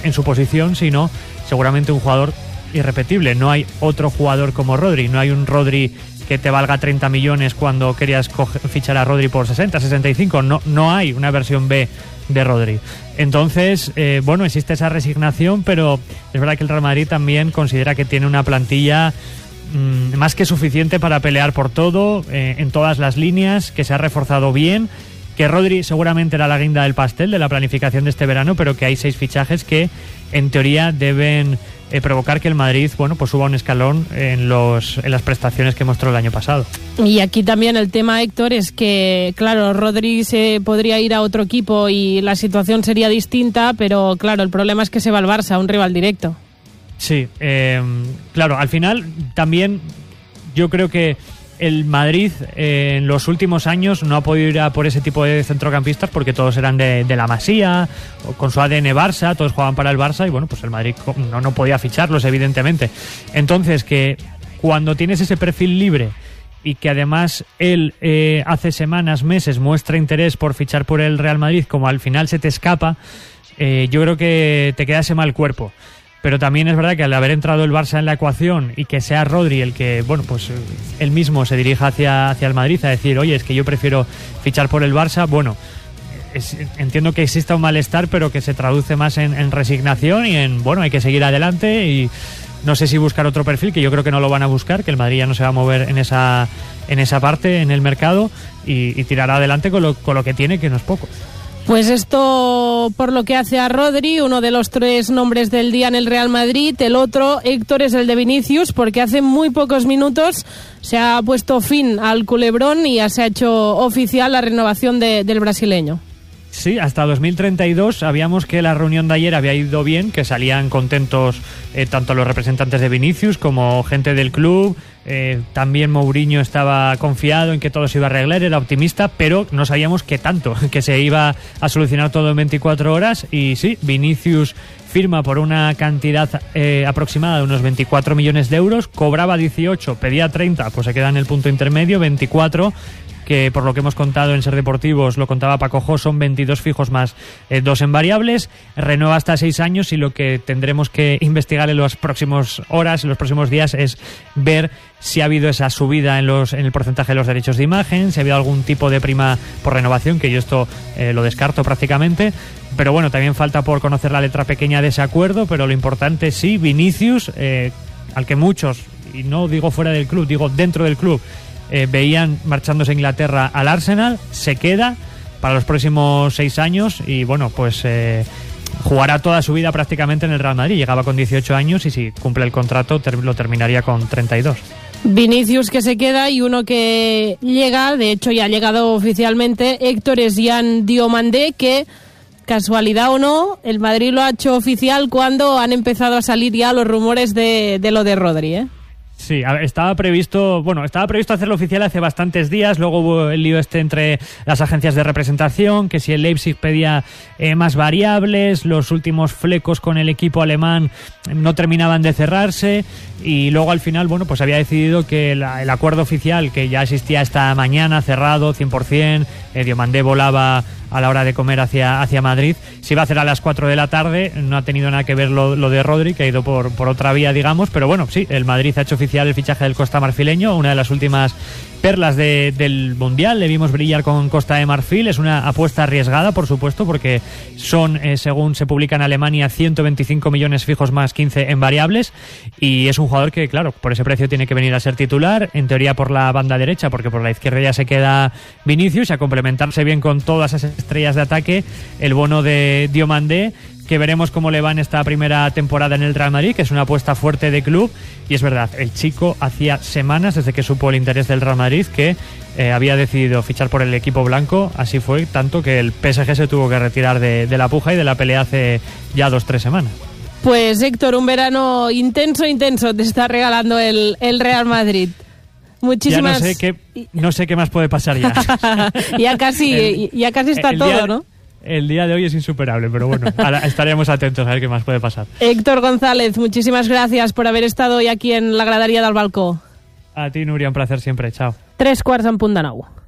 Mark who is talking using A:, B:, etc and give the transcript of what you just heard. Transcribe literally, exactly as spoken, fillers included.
A: en su posición, sino seguramente un jugador irrepetible. No hay otro jugador como Rodri, no hay un Rodri que te valga treinta millones cuando querías coger, fichar a Rodri por sesenta, sesenta y cinco. No, no hay una versión B de Rodri. Entonces, eh, bueno, existe esa resignación, pero es verdad que el Real Madrid también considera que tiene una plantilla mmm, más que suficiente para pelear por todo, eh, en todas las líneas, que se ha reforzado bien, que Rodri seguramente era la guinda del pastel de la planificación de este verano, pero que hay seis fichajes que en teoría deben eh, provocar que el Madrid, bueno, pues suba un escalón en los en las prestaciones que mostró el año pasado.
B: Y aquí también el tema, Héctor, es que, claro, Rodri se podría ir a otro equipo y la situación sería distinta, pero claro, el problema es que se va al Barça, un rival directo.
A: Sí, eh, claro, al final también yo creo que el Madrid eh, en los últimos años no ha podido ir a por ese tipo de centrocampistas porque todos eran de, de la Masía, o con su A D N Barça, todos jugaban para el Barça y bueno, pues el Madrid no, no podía ficharlos, evidentemente. Entonces, que cuando tienes ese perfil libre y que además él eh, hace semanas, meses muestra interés por fichar por el Real Madrid, como al final se te escapa, eh, yo creo que te queda ese mal cuerpo. Pero también es verdad que al haber entrado el Barça en la ecuación y que sea Rodri el que, bueno, pues él mismo se dirija hacia, hacia el Madrid a decir, oye, es que yo prefiero fichar por el Barça, bueno, es, entiendo que exista un malestar, pero que se traduce más en, en resignación y en, bueno, hay que seguir adelante y no sé si buscar otro perfil, que yo creo que no lo van a buscar, que el Madrid ya no se va a mover en esa, en esa parte, en el mercado, y, y tirará adelante con lo, con lo que tiene, que no es poco.
B: Pues esto por lo que hace a Rodri, uno de los tres nombres del día en el Real Madrid. El otro, Héctor, es el de Vinicius, porque hace muy pocos minutos se ha puesto fin al culebrón y ya se ha hecho oficial la renovación de, del brasileño.
A: Sí, hasta dos mil treinta y dos sabíamos que la reunión de ayer había ido bien, que salían contentos eh, tanto los representantes de Vinicius como gente del club. Eh, también Mourinho estaba confiado en que todo se iba a arreglar, era optimista, pero no sabíamos qué tanto, que se iba a solucionar todo en veinticuatro horas. Y sí, Vinicius firma por una cantidad eh, aproximada de unos veinticuatro millones de euros, cobraba dieciocho, pedía treinta, pues se queda en el punto intermedio, veinticuatro, que por lo que hemos contado en Ser Deportivos, lo contaba Paco Jo, son veintidós fijos más eh, dos en variables, renueva hasta seis años y lo que tendremos que investigar en las próximas horas, en los próximos días, es ver si ha habido esa subida en los en el porcentaje de los derechos de imagen, si ha habido algún tipo de prima por renovación, que yo esto eh, lo descarto prácticamente, pero bueno, también falta por conocer la letra pequeña de ese acuerdo, pero lo importante sí, Vinicius, eh, al que muchos, y no digo fuera del club, digo dentro del club, Eh, veían marchándose a Inglaterra al Arsenal, se queda para los próximos seis años y bueno, pues eh, jugará toda su vida prácticamente en el Real Madrid. Llegaba con dieciocho años y si cumple el contrato ter- lo terminaría con treinta y dos.
B: Vinicius que se queda y uno que llega, de hecho ya ha llegado oficialmente, Héctor, es Yan Diomandé, que casualidad o no, el Madrid lo ha hecho oficial cuando han empezado a salir ya los rumores de, de lo de Rodri, ¿eh?
A: Sí, estaba previsto, bueno, estaba previsto hacerlo oficial hace bastantes días, luego hubo el lío este entre las agencias de representación, que si el Leipzig pedía eh, más variables, los últimos flecos con el equipo alemán no terminaban de cerrarse y luego al final, bueno, pues había decidido que la, el acuerdo oficial que ya existía esta mañana, cerrado, cien por ciento, eh, Diomandé volaba a la hora de comer hacia, hacia Madrid, se iba a hacer a las cuatro de la tarde, no ha tenido nada que ver lo, lo de Rodri, que ha ido por, por otra vía, digamos, pero bueno, sí, el Madrid ha hecho oficial el fichaje del Costa Marfileño, una de las últimas perlas de, del Mundial, le vimos brillar con Costa de Marfil, es una apuesta arriesgada, por supuesto, porque son, eh, según se publica en Alemania, ciento veinticinco millones fijos más quince en variables, y es un jugador que, claro, por ese precio tiene que venir a ser titular, en teoría por la banda derecha, porque por la izquierda ya se queda Vinicius, y a complementarse bien con todas esas estrellas de ataque, el bono de Diomandé, que veremos cómo le va en esta primera temporada en el Real Madrid, que es una apuesta fuerte de club, y es verdad, el chico hacía semanas, desde que supo el interés del Real Madrid, que eh, había decidido fichar por el equipo blanco, así fue, tanto que el P S G se tuvo que retirar de, de la puja y de la pelea hace ya dos, tres semanas.
B: Pues Héctor, un verano intenso, intenso te está regalando el, el Real Madrid. Muchísimas...
A: Ya no sé qué, no sé qué más puede pasar ya.
B: ya casi, el, ya casi está todo,
A: día,
B: ¿no?
A: El día de hoy es insuperable, pero bueno, ahora estaremos atentos a ver qué más puede pasar.
B: Héctor González, muchísimas gracias por haber estado hoy aquí en la graderia del balcó.
A: A ti, Núria, un placer siempre. Chao.
B: Tres quarts en punt de nou.